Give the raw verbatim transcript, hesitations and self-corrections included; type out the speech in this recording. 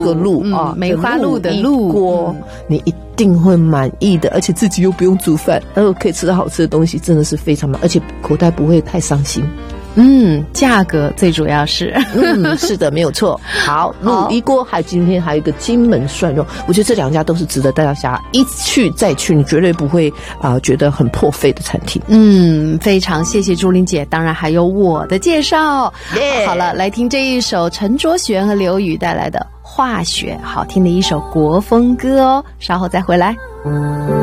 个鹿、嗯、啊， 梅花鹿的鹿锅、嗯，你一定会满意的，而且自己又不用煮饭，然后可以吃到好吃的东西，真的是非常满，而且口袋不会太伤心。 嗯，价格最主要是， 嗯，是的，没有错。好，鹿一锅，还今天还有一个金门涮肉，我觉得这两家都是值得大家一去再去，你绝对不会啊、呃、觉得很破费的餐厅。 嗯，非常谢谢朱玲姐，当然还有我的介绍。Yeah. 好了，来听这一首陈卓璇和刘宇带来的《化雪》，好听的一首国风歌哦，稍后再回来。